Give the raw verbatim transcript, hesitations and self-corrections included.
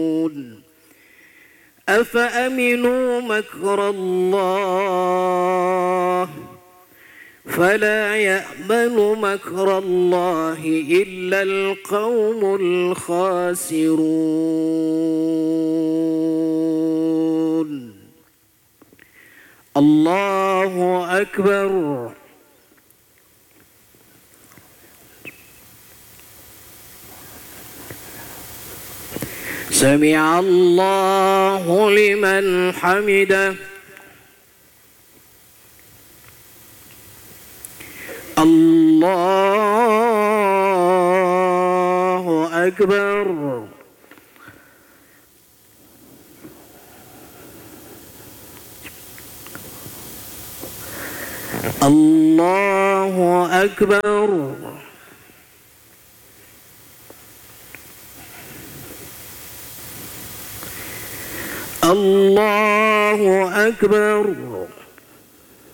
أفأمنوا مكر الله فلا يأمن مكر الله إلا القوم الخاسرون. الله أكبر. سمع الله لمن حمده. الله أكبر. الله أكبر. الله أكبر.